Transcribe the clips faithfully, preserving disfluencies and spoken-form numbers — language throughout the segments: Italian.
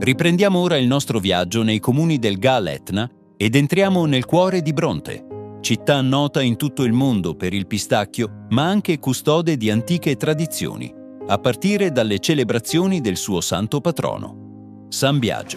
Riprendiamo ora il nostro viaggio nei comuni del Gal Etna ed entriamo nel cuore di Bronte, città nota in tutto il mondo per il pistacchio, ma anche custode di antiche tradizioni, a partire dalle celebrazioni del suo santo patrono, San Biagio.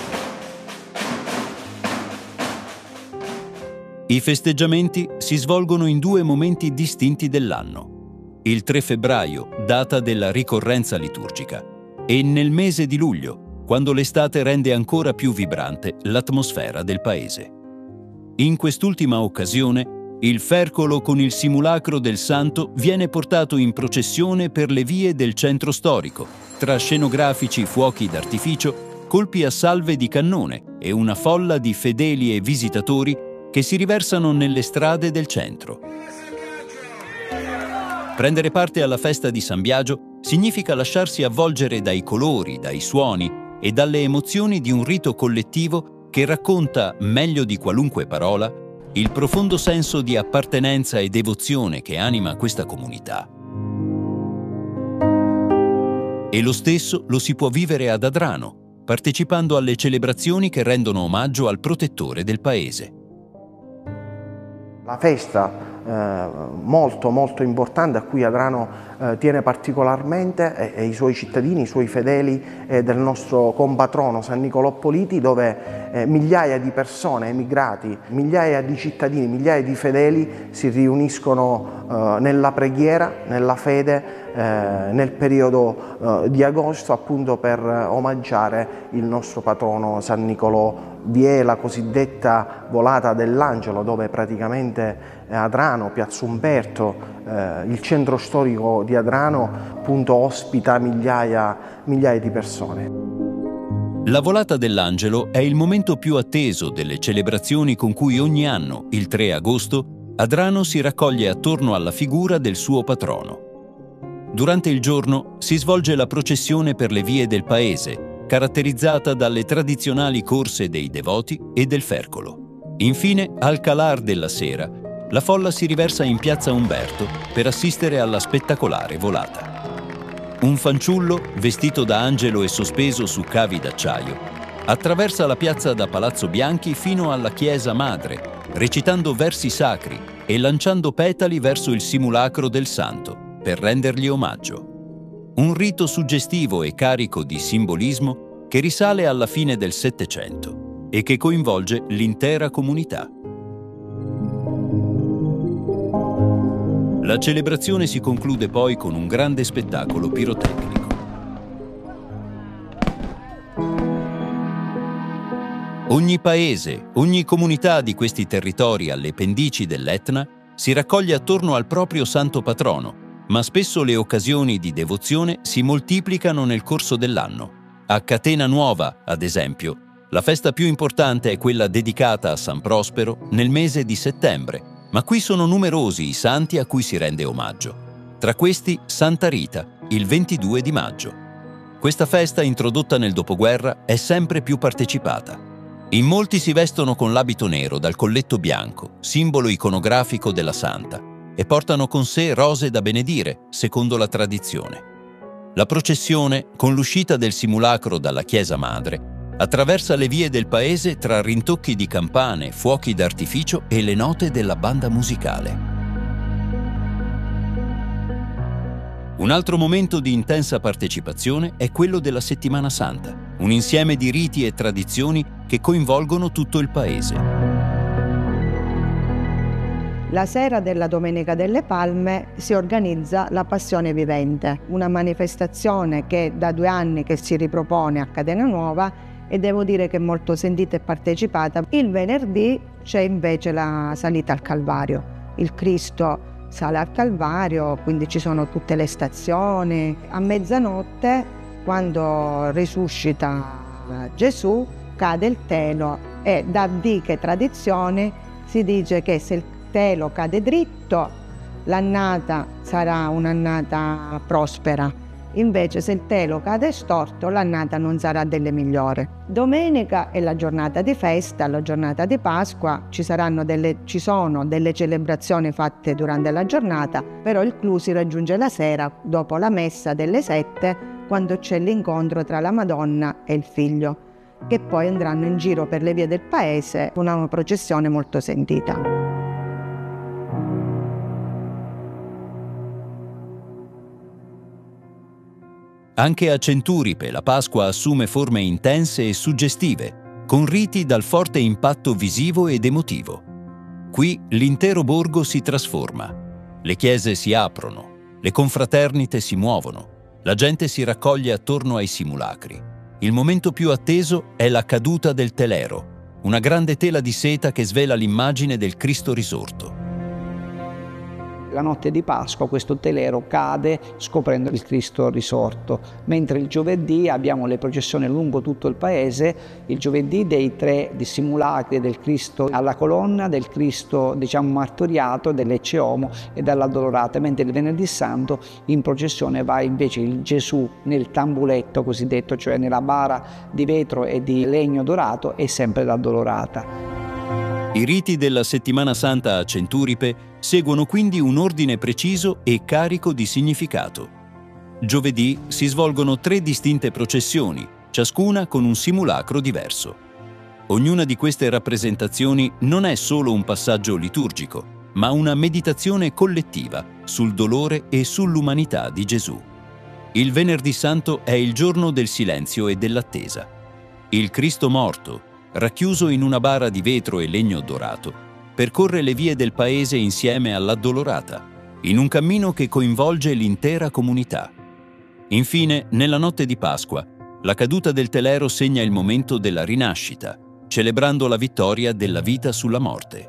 I festeggiamenti si svolgono in due momenti distinti dell'anno: il tre febbraio, data della ricorrenza liturgica, e nel mese di luglio, quando l'estate rende ancora più vibrante l'atmosfera del paese. In quest'ultima occasione, il fercolo con il simulacro del santo viene portato in processione per le vie del centro storico, tra scenografici fuochi d'artificio, colpi a salve di cannone e una folla di fedeli e visitatori che si riversano nelle strade del centro. Prendere parte alla festa di San Biagio significa lasciarsi avvolgere dai colori, dai suoni e dalle emozioni di un rito collettivo che racconta, meglio di qualunque parola, il profondo senso di appartenenza e devozione che anima questa comunità. E lo stesso lo si può vivere ad Adrano, partecipando alle celebrazioni che rendono omaggio al protettore del paese. La festa eh, molto molto importante a cui Adrano eh, tiene particolarmente e, e i suoi cittadini, i suoi fedeli eh, del nostro compatrono San Nicolò Politi, dove eh, migliaia di persone, emigrati, migliaia di cittadini, migliaia di fedeli si riuniscono eh, nella preghiera, nella fede, eh, nel periodo eh, di agosto, appunto per omaggiare il nostro patrono San Nicolò. Vi è la cosiddetta volata dell'Angelo, dove praticamente Adrano, Piazza Umberto, eh, il centro storico di Adrano, appunto ospita migliaia, migliaia di persone. La volata dell'Angelo è il momento più atteso delle celebrazioni con cui ogni anno, il tre agosto, Adrano si raccoglie attorno alla figura del suo patrono. Durante il giorno si svolge la processione per le vie del paese, caratterizzata dalle tradizionali corse dei devoti e del fercolo. Infine, al calar della sera, la folla si riversa in Piazza Umberto per assistere alla spettacolare volata. Un fanciullo, vestito da angelo e sospeso su cavi d'acciaio, attraversa la piazza da Palazzo Bianchi fino alla Chiesa Madre, recitando versi sacri e lanciando petali verso il simulacro del santo per rendergli omaggio. Un rito suggestivo e carico di simbolismo che risale alla fine del Settecento e che coinvolge l'intera comunità. La celebrazione si conclude poi con un grande spettacolo pirotecnico. Ogni paese, ogni comunità di questi territori alle pendici dell'Etna si raccoglie attorno al proprio santo patrono, ma spesso le occasioni di devozione si moltiplicano nel corso dell'anno. A Catena Nuova, ad esempio, la festa più importante è quella dedicata a San Prospero nel mese di settembre, ma qui sono numerosi i santi a cui si rende omaggio. Tra questi Santa Rita, il ventidue di maggio. Questa festa, introdotta nel dopoguerra, è sempre più partecipata. In molti si vestono con l'abito nero dal colletto bianco, simbolo iconografico della santa, e portano con sé rose da benedire, secondo la tradizione. La processione, con l'uscita del simulacro dalla Chiesa Madre, attraversa le vie del paese tra rintocchi di campane, fuochi d'artificio e le note della banda musicale. Un altro momento di intensa partecipazione è quello della Settimana Santa, un insieme di riti e tradizioni che coinvolgono tutto il paese. La sera della Domenica delle Palme si organizza la Passione Vivente, una manifestazione che da due anni che si ripropone a Catena Nuova e devo dire che è molto sentita e partecipata. Il venerdì c'è invece la salita al Calvario. Il Cristo sale al Calvario, quindi ci sono tutte le stazioni. A mezzanotte, quando risuscita Gesù, cade il telo e da antiche tradizioni si dice che se il telo cade dritto, l'annata sarà un'annata prospera. Invece se il telo cade storto, l'annata non sarà delle migliori. Domenica è la giornata di festa, la giornata di Pasqua, ci, saranno delle, ci sono delle celebrazioni fatte durante la giornata, però il clou si raggiunge la sera, dopo la messa delle sette, quando c'è l'incontro tra la Madonna e il Figlio, che poi andranno in giro per le vie del paese, una processione molto sentita. Anche a Centuripe la Pasqua assume forme intense e suggestive, con riti dal forte impatto visivo ed emotivo. Qui l'intero borgo si trasforma, le chiese si aprono, le confraternite si muovono, la gente si raccoglie attorno ai simulacri. Il momento più atteso è la caduta del telero, una grande tela di seta che svela l'immagine del Cristo risorto. La notte di Pasqua questo telero cade scoprendo il Cristo risorto, mentre il giovedì abbiamo le processioni lungo tutto il paese, il giovedì dei tre simulacri del Cristo alla colonna, del Cristo diciamo martoriato, dell'Ecce Homo e dall'Addolorata, mentre il venerdì santo in processione va invece il Gesù nel tambuletto cosiddetto, cioè nella bara di vetro e di legno dorato e sempre l'Addolorata. I riti della Settimana Santa a Centuripe seguono quindi un ordine preciso e carico di significato. Giovedì si svolgono tre distinte processioni, ciascuna con un simulacro diverso. Ognuna di queste rappresentazioni non è solo un passaggio liturgico, ma una meditazione collettiva sul dolore e sull'umanità di Gesù. Il Venerdì Santo è il giorno del silenzio e dell'attesa. Il Cristo morto, racchiuso in una bara di vetro e legno dorato, percorre le vie del paese insieme all'Addolorata, in un cammino che coinvolge l'intera comunità. Infine, nella notte di Pasqua, la caduta del telero segna il momento della rinascita, celebrando la vittoria della vita sulla morte.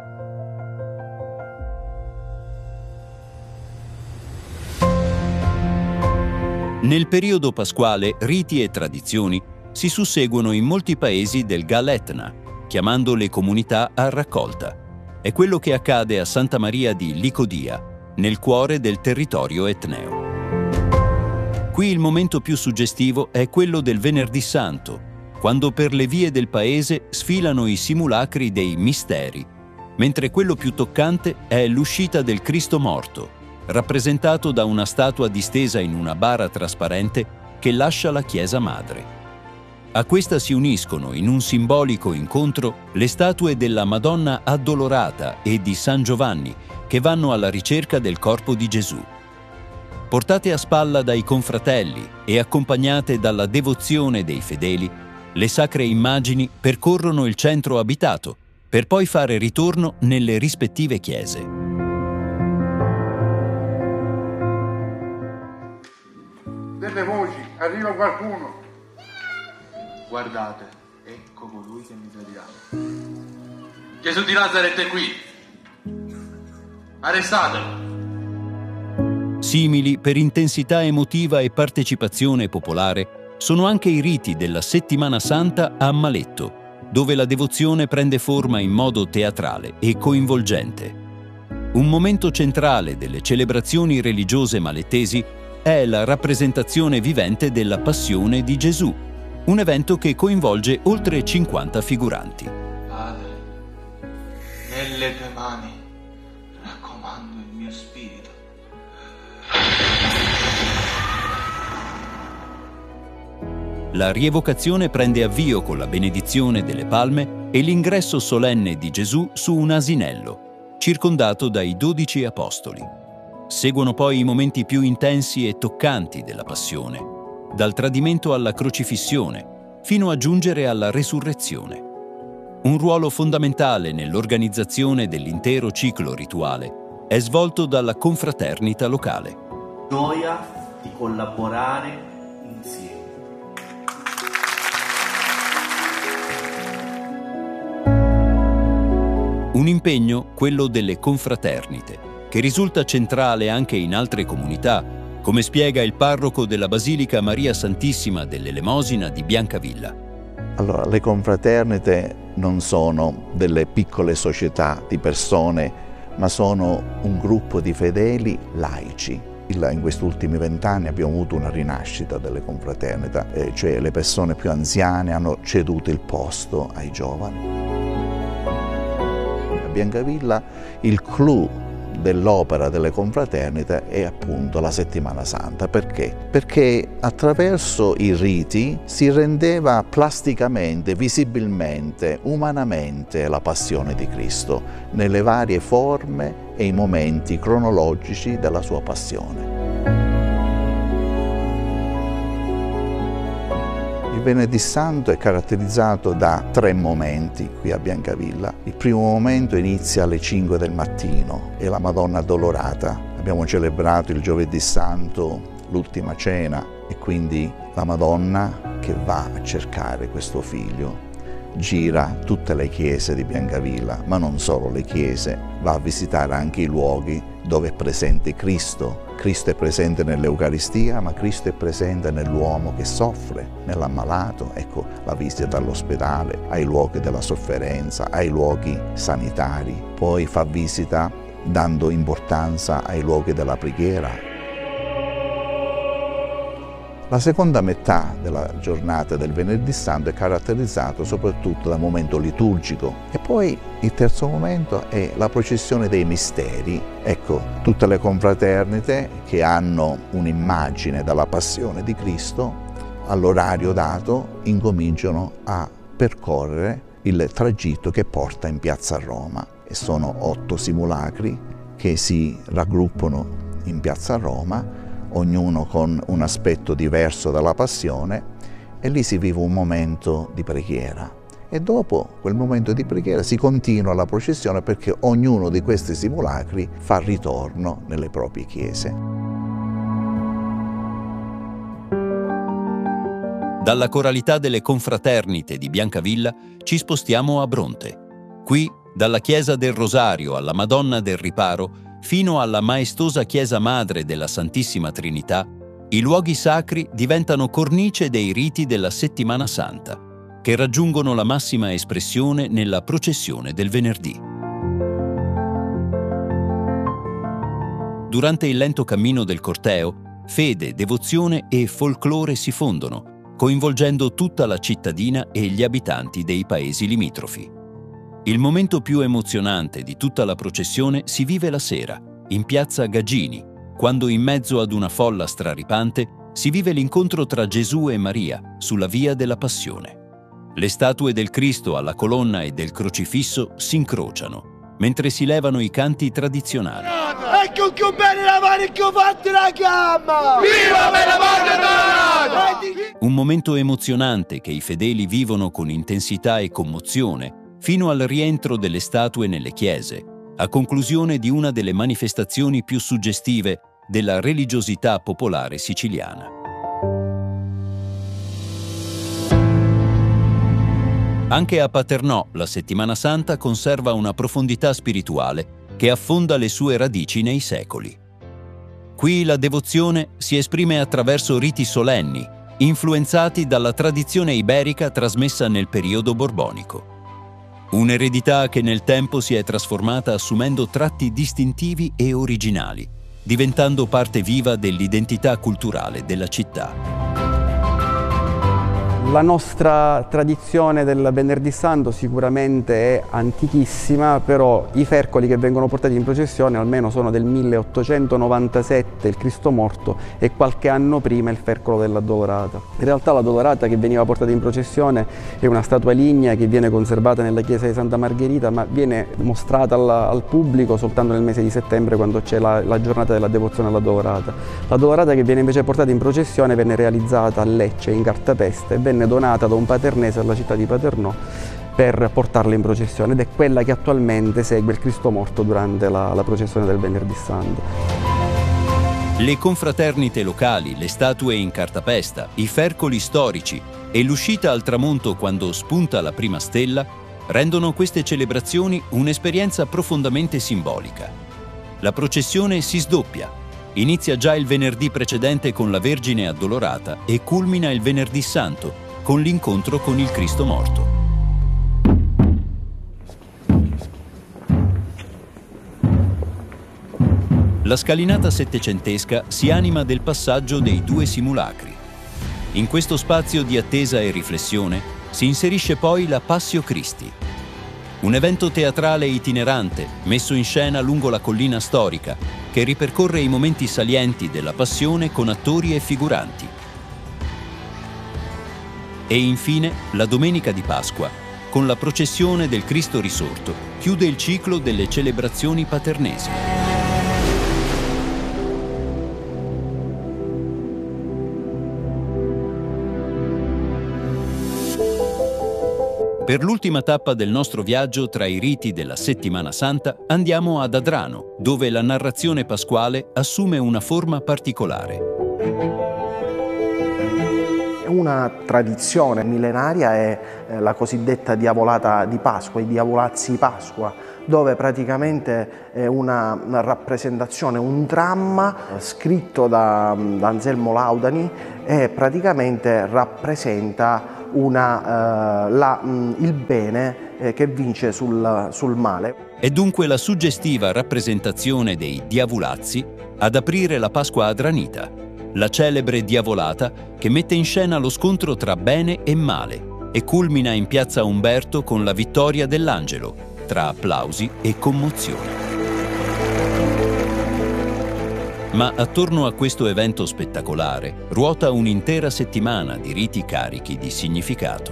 Nel periodo pasquale, riti e tradizioni si susseguono in molti paesi del Gal Etna, chiamando le comunità a raccolta. È quello che accade a Santa Maria di Licodia, nel cuore del territorio etneo. Qui il momento più suggestivo è quello del Venerdì Santo, quando per le vie del paese sfilano i simulacri dei misteri, mentre quello più toccante è l'uscita del Cristo morto, rappresentato da una statua distesa in una bara trasparente che lascia la Chiesa Madre. A questa si uniscono, in un simbolico incontro, le statue della Madonna Addolorata e di San Giovanni, che vanno alla ricerca del corpo di Gesù. Portate a spalla dai confratelli e accompagnate dalla devozione dei fedeli, le sacre immagini percorrono il centro abitato, per poi fare ritorno nelle rispettive chiese. Delle voci, arriva qualcuno. Guardate, ecco colui che mi tradirà. Gesù di Nazaret è qui. Arrestatelo. Simili per intensità emotiva e partecipazione popolare sono anche i riti della Settimana Santa a Maletto, dove la devozione prende forma in modo teatrale e coinvolgente. Un momento centrale delle celebrazioni religiose malettesi è la rappresentazione vivente della Passione di Gesù, un evento che coinvolge oltre cinquanta figuranti. Padre, nelle tue mani raccomando il mio spirito. La rievocazione prende avvio con la benedizione delle palme e l'ingresso solenne di Gesù su un asinello, circondato dai dodici apostoli. Seguono poi i momenti più intensi e toccanti della Passione, dal tradimento alla crocifissione, fino a giungere alla resurrezione. Un ruolo fondamentale nell'organizzazione dell'intero ciclo rituale è svolto dalla confraternita locale. Gioia di collaborare insieme. Un impegno, quello delle confraternite, che risulta centrale anche in altre comunità, come spiega il parroco della Basilica Maria Santissima dell'Elemosina di Biancavilla. Allora, le confraternite non sono delle piccole società di persone, ma sono un gruppo di fedeli laici. In questi ultimi vent'anni abbiamo avuto una rinascita delle confraternite, eh, cioè le persone più anziane hanno ceduto il posto ai giovani. A Biancavilla il clou dell'opera delle confraternite è appunto la Settimana Santa. Perché? Perché attraverso i riti si rendeva plasticamente, visibilmente, umanamente la passione di Cristo nelle varie forme e i momenti cronologici della sua passione. Il Venerdì Santo è caratterizzato da tre momenti qui a Biancavilla. Il primo momento inizia alle cinque del mattino, è la Madonna Addolorata. Abbiamo celebrato il Giovedì Santo, l'ultima cena, e quindi la Madonna che va a cercare questo figlio. Gira tutte le chiese di Biancavilla, ma non solo le chiese, va a visitare anche i luoghi dove è presente Cristo. Cristo è presente nell'Eucaristia, ma Cristo è presente nell'uomo che soffre, nell'ammalato. Ecco, la visita all'ospedale, ai luoghi della sofferenza, ai luoghi sanitari. Poi fa visita dando importanza ai luoghi della preghiera. La seconda metà della giornata del Venerdì Santo è caratterizzato soprattutto dal momento liturgico, e poi il terzo momento è la processione dei misteri. Ecco, tutte le confraternite che hanno un'immagine della passione di Cristo, all'orario dato incominciano a percorrere il tragitto che porta in piazza Roma, e sono otto simulacri che si raggruppano in piazza Roma, ognuno con un aspetto diverso dalla passione, e lì si vive un momento di preghiera. E dopo quel momento di preghiera si continua la processione, perché ognuno di questi simulacri fa ritorno nelle proprie chiese. Dalla coralità delle confraternite di Biancavilla ci spostiamo a Bronte. Qui, dalla Chiesa del Rosario alla Madonna del Riparo, fino alla maestosa Chiesa Madre della Santissima Trinità, i luoghi sacri diventano cornice dei riti della Settimana Santa, che raggiungono la massima espressione nella processione del venerdì. Durante il lento cammino del corteo, fede, devozione e folklore si fondono, coinvolgendo tutta la cittadina e gli abitanti dei paesi limitrofi. Il momento più emozionante di tutta la processione si vive la sera, in piazza Gagini, quando in mezzo ad una folla straripante si vive l'incontro tra Gesù e Maria sulla via della Passione. Le statue del Cristo alla colonna e del crocifisso si incrociano, mentre si levano i canti tradizionali. Ecco che bene la mano che ho fatto la gamba! Viva per la Madonna! Un momento emozionante che i fedeli vivono con intensità e commozione, fino al rientro delle statue nelle chiese, a conclusione di una delle manifestazioni più suggestive della religiosità popolare siciliana. Anche a Paternò la Settimana Santa conserva una profondità spirituale che affonda le sue radici nei secoli. Qui la devozione si esprime attraverso riti solenni, influenzati dalla tradizione iberica trasmessa nel periodo borbonico. Un'eredità che nel tempo si è trasformata assumendo tratti distintivi e originali, diventando parte viva dell'identità culturale della città. La nostra tradizione del Venerdì Santo sicuramente è antichissima, però i fercoli che vengono portati in processione almeno sono del milleottocentonovantasette, il Cristo morto, e qualche anno prima il fercolo dell'Addolorata. In realtà l'Addolorata che veniva portata in processione è una statua lignea che viene conservata nella chiesa di Santa Margherita, ma viene mostrata al, al pubblico soltanto nel mese di settembre, quando c'è la, la giornata della devozione all'Addolorata. L'Addolorata che viene invece portata in processione venne realizzata a Lecce, in cartapesta, e venne donata da un paternese alla città di Paternò per portarla in processione, ed è quella che attualmente segue il Cristo morto durante la, la processione del Venerdì Santo. Le confraternite locali, le statue in cartapesta, i fercoli storici e l'uscita al tramonto quando spunta la prima stella rendono queste celebrazioni un'esperienza profondamente simbolica. La processione si sdoppia. Inizia già il venerdì precedente con la Vergine Addolorata e culmina il Venerdì Santo con l'incontro con il Cristo morto. La scalinata settecentesca si anima del passaggio dei due simulacri. In questo spazio di attesa e riflessione si inserisce poi la Passio Christi, un evento teatrale itinerante messo in scena lungo la collina storica che ripercorre i momenti salienti della Passione con attori e figuranti. E infine la Domenica di Pasqua, con la processione del Cristo risorto, chiude il ciclo delle celebrazioni paternesi. Per l'ultima tappa del nostro viaggio tra i riti della Settimana Santa andiamo ad Adrano, dove la narrazione pasquale assume una forma particolare. Una tradizione millenaria è la cosiddetta diavolata di Pasqua, i diavolazzi di Pasqua, dove praticamente è una rappresentazione, un dramma scritto da, da Anselmo Laudani e praticamente rappresenta Una, uh, la, mh, il bene eh, che vince sul, sul male. È dunque la suggestiva rappresentazione dei diavolazzi ad aprire la Pasqua adranita, la celebre diavolata che mette in scena lo scontro tra bene e male e culmina in piazza Umberto con la vittoria dell'angelo, tra applausi e commozione. Ma attorno a questo evento spettacolare ruota un'intera settimana di riti carichi di significato.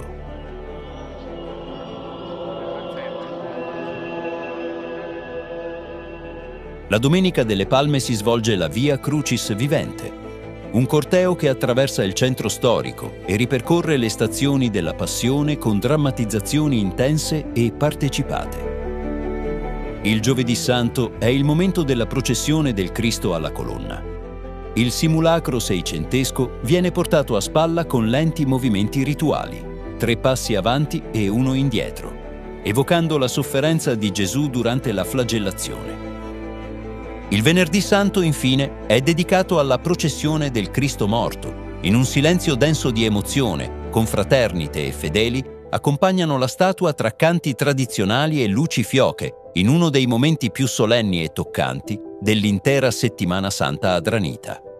La Domenica delle Palme si svolge la Via Crucis Vivente, un corteo che attraversa il centro storico e ripercorre le stazioni della Passione con drammatizzazioni intense e partecipate. Il Giovedì Santo è il momento della processione del Cristo alla colonna. Il simulacro seicentesco viene portato a spalla con lenti movimenti rituali, tre passi avanti e uno indietro, evocando la sofferenza di Gesù durante la flagellazione. Il Venerdì Santo, infine, è dedicato alla processione del Cristo morto. In un silenzio denso di emozione, confraternite e fedeli accompagnano la statua tra canti tradizionali e luci fioche, in uno dei momenti più solenni e toccanti dell'intera Settimana Santa adranita.